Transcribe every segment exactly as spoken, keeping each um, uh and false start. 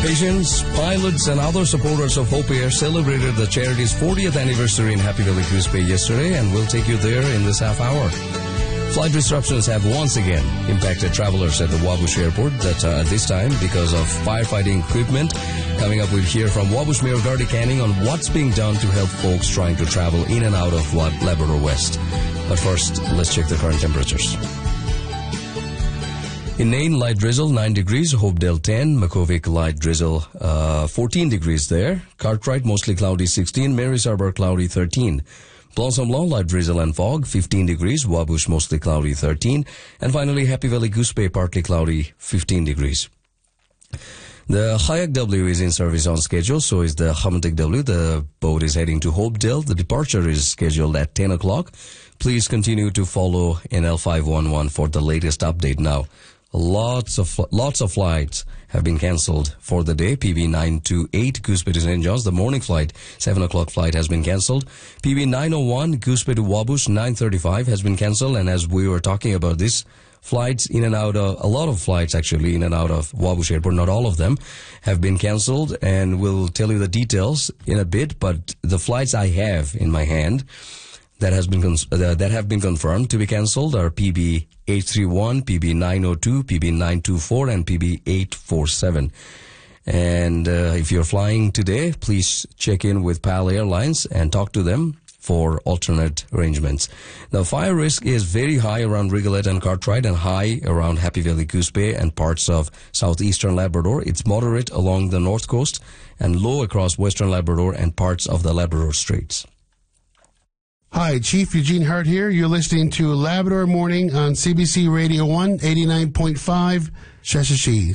Patients, pilots, and other supporters of Hope Air celebrated the charity's fortieth anniversary in Happy Valley Goose Bay yesterday, and we'll take you there in this half hour. Flight disruptions have once again impacted travelers at the Wabush Airport, that uh, this time because of firefighting equipment. Coming up, we'll hear from Wabush Mayor Gardy Canning on what's being done to help folks trying to travel in and out of Labrador West. But first, let's check the current temperatures. In Nain, light drizzle, nine degrees. Hopedale, ten. Makhovik, light drizzle, uh, fourteen degrees there. Cartwright, mostly cloudy, sixteen. Marys Harbour, cloudy, thirteen. Blossom Lawn, light drizzle and fog, fifteen degrees. Wabush, mostly cloudy, thirteen. And finally, Happy Valley Goose Bay, partly cloudy, fifteen degrees. The Hayak W is in service on schedule, so is the Hamantik W. The boat is heading to Hopedale. The departure is scheduled at ten o'clock. Please continue to follow N L five one one for the latest update now. Lots of lots of flights have been cancelled for the day. P B nine two eight, Goose Bay to Saint John's, the morning flight, seven o'clock flight has been cancelled. P B nine oh one, Goose Bay to Wabush, nine thirty-five has been cancelled. And as we were talking about this, flights in and out of, a lot of flights actually in and out of Wabush Airport, not all of them, have been cancelled. And we'll tell you the details in a bit, but the flights I have in my hand that has been cons- uh, that have been confirmed to be cancelled are P B eight thirty-one, P B nine oh two, P B nine twenty-four, and P B eight forty-seven. And uh, if you're flying today, please check in with P A L Airlines and talk to them for alternate arrangements. The fire risk is very high around Rigolette and Cartwright, and high around Happy Valley Goose Bay and parts of southeastern Labrador. It's moderate along the north coast and low across western Labrador and parts of the Labrador Straits. Hi, Chief Eugene Hart here. You're listening to Labrador Morning on C B C Radio one, eighty-nine point five, Shashashi.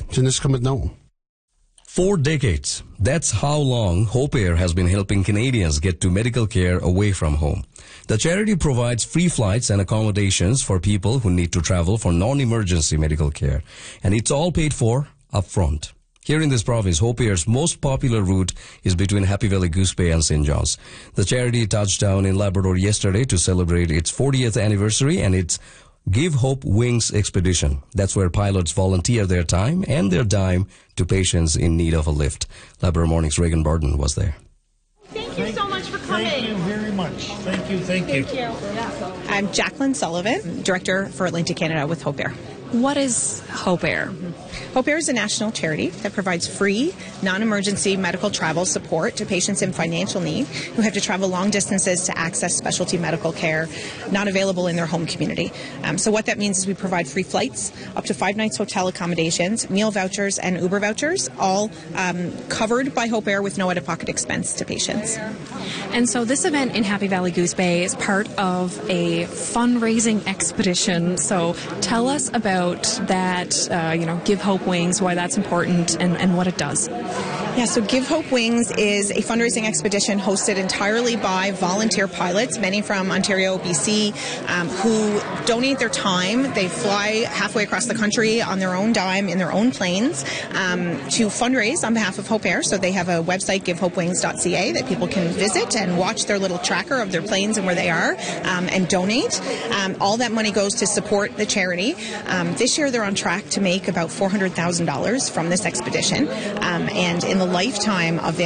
Four decades. That's how long Hope Air has been helping Canadians get to medical care away from home. The charity provides free flights and accommodations for people who need to travel for non-emergency medical care. And it's all paid for up front. Here in this province, Hope Air's most popular route is between Happy Valley Goose Bay and Saint John's. The charity touched down in Labrador yesterday to celebrate its fortieth anniversary and its Give Hope Wings expedition. That's where pilots volunteer their time and their dime to patients in need of a lift. Labrador Morning's Reagan Barden was there. Thank you so much for coming. Thank you very much. Thank you, thank you. Thank you. I'm Jacqueline Sullivan, Director for Atlantic Canada with Hope Air. What is Hope Air? Hope Air is a national charity that provides free, non-emergency medical travel support to patients in financial need who have to travel long distances to access specialty medical care not available in their home community. Um, so what that means is we provide free flights, up to five nights hotel accommodations, meal vouchers, and Uber vouchers, all um, covered by Hope Air with no out-of-pocket expense to patients. And so this event in Happy Valley Goose Bay is part of a fundraising expedition. So tell us about that, uh, you know, Give Hope Wings, why that's important, and, and what it does. Yeah, so Give Hope Wings is a fundraising expedition hosted entirely by volunteer pilots, many from Ontario, B C, um, who donate their time. They fly halfway across the country on their own dime in their own planes um, to fundraise on behalf of Hope Air. So they have a website, give hope wings dot c a, that people can visit and watch their little tracker of their planes and where they are um, and donate. Um, all that money goes to support the charity. Um, this year they're on track to make about four hundred thousand dollars from this expedition, um, and in the lifetime of the